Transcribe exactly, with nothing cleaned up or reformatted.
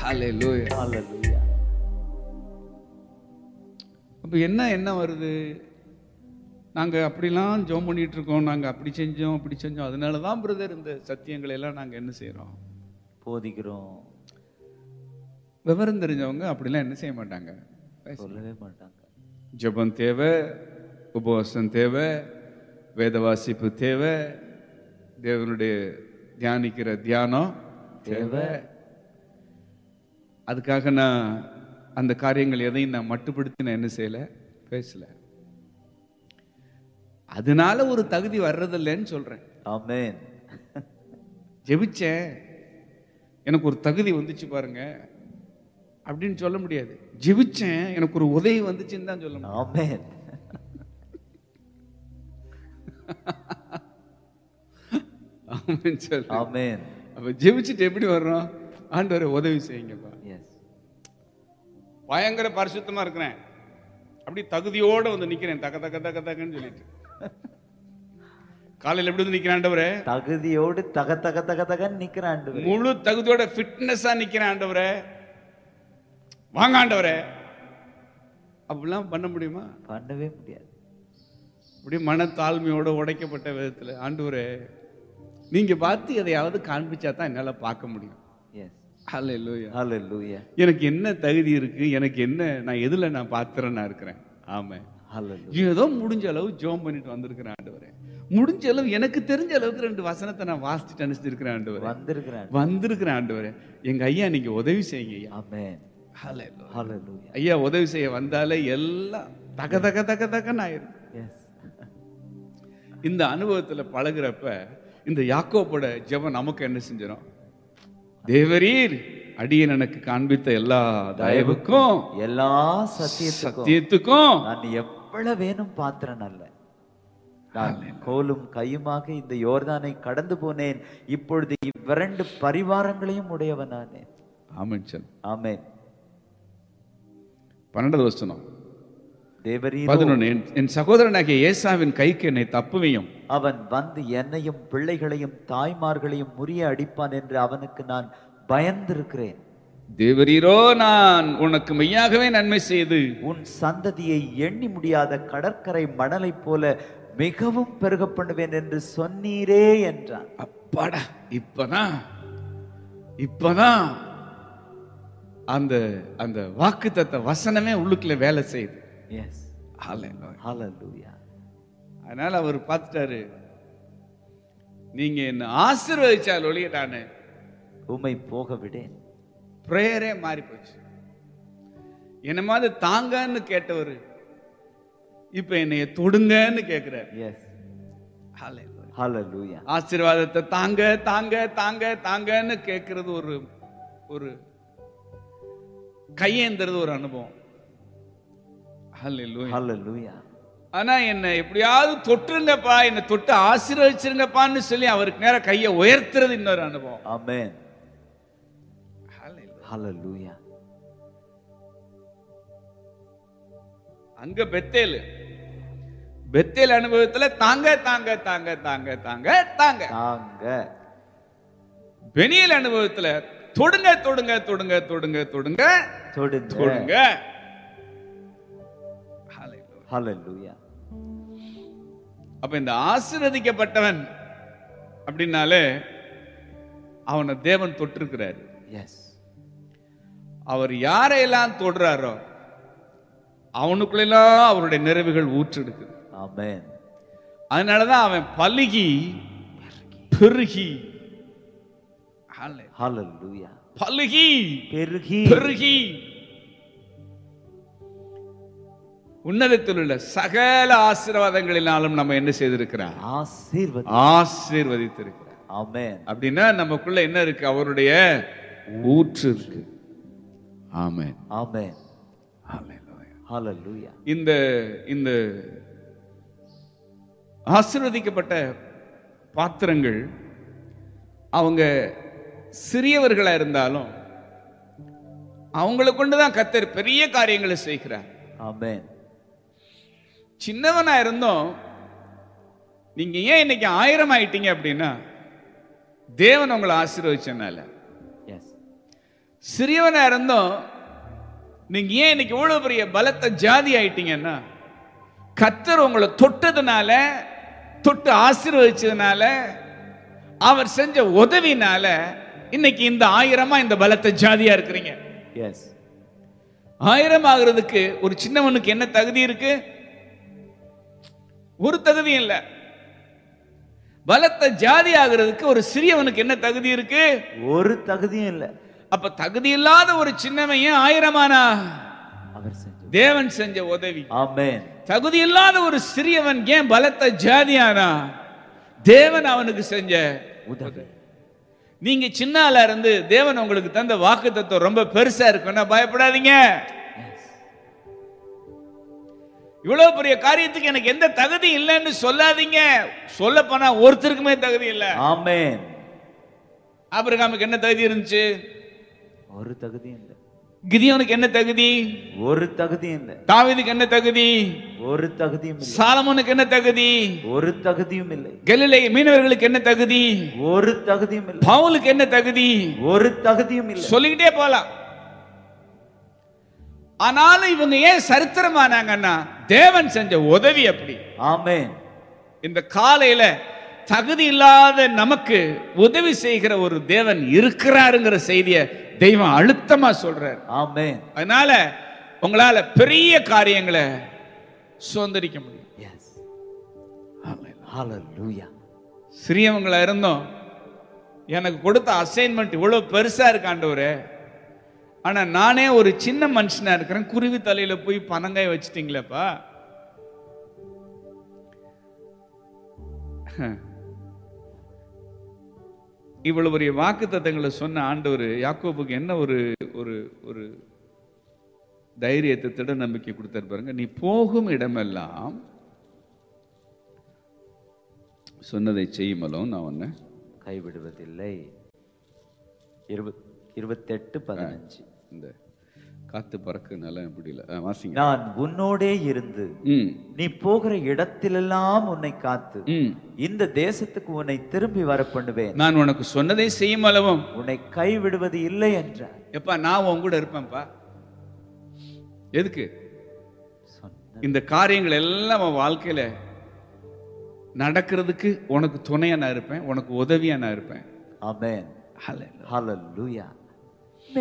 ஹalleluya ஹalleluya. அப்ப என்ன என்ன வருது? நாங்க அப்படிலாம் ஜெபம் பண்ணிட்டு இருக்கோம், நாங்க அப்படி செஞ்சோம் அப்படி செஞ்சோம், அதனால தான் பிரதர் இந்த சத்தியங்களை எல்லாம் நாங்க என்ன செய்றோம், போதிக்கிறோம். விவரம் தெரிஞ்சவங்க அப்படிலாம் என்ன செய்ய மாட்டாங்க, சொல்லவே மாட்டாங்க. ஜெபம் தேவை, உபவாசம் தேவை, வேத வாசிப்பு தேவை, தேவனுடைய தியானிக்கிற தியானம் தேவை. அதுக்காக நான் அந்த காரியங்கள் எதையும் நான் மட்டுப்படுத்தி நான் என்ன செய்யல, பேசல. அதனால ஒரு தகுதி வர்றதில்லைன்னு சொல்றேன். ஆமென். ஜெபிச்சேன், எனக்கு ஒரு தகுதி வந்துச்சு பாருங்க அப்படின்னு சொல்ல முடியாது. ஜெபிச்சேன், எனக்கு ஒரு உதவி வந்துச்சுன்னு தான் சொல்ல முடியும். ஆமென். ஆமென் சொல்லு. ஆமென். அப்ப ஜெபிச்சுட்டு எப்படி வர்றோம்? ஆண்டவரே உதவி செய்யுங்கப்பா. எஸ். பயங்கர பரிசுத்தமா இருக்கிறேன், அப்படி தகுதியோட வந்து நிக்கிறேன், தக்க தக்க தக்க தக்கன்னு சொல்லிட்டு. காலையில் எப்படி வந்து நிக்கிறேன் ஆண்டவரே? தகுதியோடு தக தக தக தகன்னு நிக்கிறான் ஆண்டவரே. முழு தகுதியோட ஃபிட்னஸா நிக்கிறேன் ஆண்டவரே, வாங்க ஆண்டவரே. அப்படிலாம் பண்ண முடியுமா? பண்ணவே முடியாது. அப்படி மன தாழ்மையோட உடைக்கப்பட்ட விதத்துல, ஆண்டவரே நீங்க பார்த்து எதையாவது காண்பிச்சா தான் என்னால பார்க்க முடியும். எஸ். ஹalleluya ஹalleluya. எனக்கு என்ன தகுதி இருக்கு, எனக்கு என்ன, நான் எதுல நான் பாத்திரனா இருக்கிறேன். ஆமென். ஹalleluya. ஏதோ முடிஞ்ச அளவு ஜெபம் பண்ணிட்டு வந்திருக்கிறேன் ஆண்டவரே, முடிஞ்ச அளவு எனக்கு தெரிஞ்ச அளவுக்கு ரெண்டு வசனத்தை நான் வாசிச்சுட்டு அனுப்பிச்சிருக்கிறேன் ஆண்டவரே, வந்திருக்கிறான் வந்திருக்கிறேன் ஆண்டவரே. எங்க ஐயா நீங்க உதவி செய்யுங்க ஐயா. ஆமென். ஹalleluya ஹalleluya. ஐயா உதவி செய்ய வந்தாலே எல்லாம் தக தக தக தகன்னு ஆயிரும். எஸ். இந்த அனுபவத்துல பழகுறப்ப இந்த யாக்கோபோட ஜெபம் நமக்கு என்ன செஞ்சிடும்? தேவரீர் அடியேன் எனக்கு காண்பித்த எல்லா தயவுக்கும் எல்லா சத்தியத்துக்கும் சத்தியத்துக்கும் நான் எவ்வளவு வேணும் பாத்திரன் அல்ல, நான் கோலும் கையுமாக இந்த யோர்தானை கடந்து போனேன், இப்பொழுது இவ்விரண்டு பரிவாரங்களையும் உடையவனானே. ஆமென் சொல். ஆமென். பன்னெண்டாவது வசனம் தேவரீர் பதினொன்னு, என் சகோதரனாகிய ஏசாவின் கைக்கு என்னை தப்புவியும், அவன் வந்து என்னையும் பிள்ளைகளையும் தாய்மார்களையும் முறிய அடிப்பான் என்று அவனுக்கு நான் பயந்திருக்கிறேன். தேவரீரோ நான் உனக்கு மெய்யாகவே நன்மை செய்து உன் சந்ததியை எண்ணி முடியாத கடற்கரை மணலை போல மிகவும் பெருக பண்ணுவேன் என்று சொன்னீரே என்றான். அப்பாடா, இப்பதான் இப்பதான் அந்த அந்த வாக்குத்தத்த வசனமே உள்ளுக்குள்ள வேலை செய்யுது. எஸ். ஹalleluya ஹalleluya. அதனால அவர் பார்த்துட்டாரு, நீங்க என்ன ஆசீர்வதிச்சால் ஒழிய நானு உம்மை போக விடேன். பிரேயரே மாறி போச்சு. என்ன மாதிரி தாங்கன்னு கேட்டவர் இப்ப என்னைய தொடுங்கன்னு கேட்கிறார். எஸ். ஹalleluya ஹalleluya. ஆசீர்வாதத்தை தாங்க தாங்க தாங்க தாங்கன்னு கேட்கறது ஒரு ஒரு கையேந்திரது ஒரு அனுபவம். ஹalleluya ஹalleluya. ஆனா என்ன எப்படியாவது தொட்டுருங்கப்பா, என்ன தொட்டு ஆசீர்வதிச்சிருங்கப்பான்னு சொல்லி அவருக்கு நேர கையை உயர்த்துறது இன்னொரு அனுபவம். ஆமென். ஹalleluya ஹalleluya. அங்க பெத்தேல் பெத்தேல் அனுபவத்துல தாங்க தாங்க தாங்க தாங்க தாங்க தாங்க தாங்க. பெனியல் அனுபவத்துல தொடுங்க தொடுங்க தொடுங்க தொடுங்க தொடுங்க தொடுங்க. தொடுங்க. ஹalleluya. அப்ப இந்த ஆசீர்வதிக்கப்பட்டவன் அப்படின்னாலே அவனை தேவன் தொட்டிருக்கிறார். எஸ். அவர் யாரையெல்லாம் தொடுறாரோ அவனுக்குள்ளெல்லாம் அவருடைய நிறைவுகள் ஊற்றெடுக்குது. ஆமென். அதனாலதான் அவன் பலுகி பெருகி ஹalleluya. பலுகி பெருகி பெருகி உன்னதத்தில் உள்ள சகல ஆசீர்வாதங்களினாலும் நம்ம என்ன செய்திருக்கிறார்? ஆசீர்வதி ஆசீர்வதித்திருக்கிறார். ஆமென். அப்படின்னா நமக்குள்ள என்ன இருக்கு? அவருடைய ஊற்று இருக்கு. ஆமென் ஆமென். ஹalleluya ஹalleluya. இந்த இந்த ஆசீர்வதிக்கப்பட்ட பாத்திரங்கள் அவங்க சிறியவர்களா இருந்தாலும் அவங்களை கொண்டுதான் கர்த்தர் பெரிய காரியங்களை செய்கிறார். ஆமென். சின்னவனா இருந்தோம், நீங்க ஏன் இன்னைக்கு ஆயிரம் ஆயிட்டீங்க அப்படின்னா தேவன் உங்களை ஆசீர்வதிச்சனால. எஸ். சிறியவனா இருந்தோம். நீங்க ஏன் இன்னைக்கு இவ்வளவு பெரிய பலத்த ஜாதி ஆயிட்டீங்கன்னா, கர்த்தர் உங்களை தொட்டதுனால, தொட்டு ஆசீர்வதிச்சதுனால, அவர் செஞ்ச உதவினால இன்னைக்கு இந்த ஆயிரமா இந்த பலத்த ஜாதியா இருக்கிறீங்க. எஸ். ஆயிரம் ஆகிறதுக்கு ஒரு சின்னவனுக்கு என்ன தகுதி இருக்கு? ஒரு தகுதி இல்ல. பலத்த ஜாதி ஆகிறதுக்கு ஒரு சிறியவனுக்கு என்ன தகுதி இருக்கு? ஒரு தகுதியும் இல்ல. அப்ப தகுதி இல்லாத ஒரு சின்னவன் ஏன் ஆயிரமானா? அவர் செஞ்ச தேவன் செஞ்ச உதவி. ஆமென். தகுதி இல்லாத ஒரு சிறியவன் ஏன் பலத்த ஜாதியானா? தேவன் அவனுக்கு செஞ்ச உதவி. நீங்க சின்ன ஆளா இருந்து தேவன் உங்களுக்கு தந்த வாக்குத்தத்தம் ரொம்ப பெருசா இருக்குன்னா பயப்படாதீங்க. இவ்வளவு பெரிய காரியத்துக்கு எனக்கு எந்த தகுதி இல்லைன்னு சொல்லாதீங்க. சொல்ல போனா ஒருத்தருக்குமே தகுதி இல்லை. ஆமென். ஆபிரகாமுக்கு என்ன தகுதி இருந்துச்சு? ஒரு தகுதி இல்லை. கிதியோனுக்கு என்ன தகுதி? ஒரு தகுதி இல்லை. தாவீதுக்கு என்ன தகுதி? ஒரு தகுதியும் இல்லை. சாலமோனுக்கு என்ன தகுதி? ஒரு தகுதியும் இல்லை. கலிலே மீனவர்களுக்கு என்ன தகுதி? ஒரு தகுதியும் இல்லை. பவுலுக்கு என்ன தகுதி? ஒரு தகுதியும் இல்லை. சொல்லிக்கிட்டே போலாம். ஆனாலும் இவங்க ஏன் சரித்திரமானாங்கன்னா தேவன் செஞ்ச உதவி அப்படி. ஆமென். இந்த காலையில தகுதி இல்லாத நமக்கு உதவி செய்கிற ஒரு தேவன் இருக்கிறாருங்கிற செய்தியை தெய்வம் அழுத்தமா சொல்றார். ஆமென். அதனால உங்களால பெரிய காரியங்களை சுதந்திரிக்க முடியும். எஸ். ஆமென். ஹalleluya. சிறியவங்களா இருந்தோம். எனக்கு கொடுத்த அசைன்மெண்ட் இவ்வளவு பெருசா இருக்கு ஆண்டவரே, ஆனா நானே ஒரு சின்ன மனுஷனா இருக்கிறேன், குருவி தலையில போய் பனங்காய் வச்சிட்டீங்களேப்பா. இவ்வளவு பெரிய வாக்கு தத்தங்களை சொன்ன ஆண்டவர் யாக்கோபுக்கு என்ன ஒரு ஒரு ஒரு தைரியத்தை, திட நம்பிக்கை கொடுத்தாரு பாருங்க. நீ போகும் இடமெல்லாம் சொன்னதை செய்யுமலும் நான் உன்னை கைவிடுவதில்லை. இருபத்தி எட்டு பதினஞ்சு. இந்த காத்து பறக்குனால முடியல, வாசிங்க. நான் உன்னோடே இருந்து நீ போகிற இடத்திலெல்லாம் உன்னை காத்து இந்த தேசத்துக்கு உன்னை திரும்பி வர பண்ணுவேன். நான் உனக்கு சொன்னதை செய்யும் அளவும் உன்னை கைவிடுவது இல்லை என்றார். எப்பா நான் உன் கூட இருப்பேன்ப்பா. எதுக்கு? இந்த காரியங்கள் எல்லாம் உன் வாழ்க்கையில நடக்கிறதுக்கு உனக்கு துணையா நான் இருப்பேன், உனக்கு உதவியா நான் இருப்பேன். ஆமென். ஹalleluya.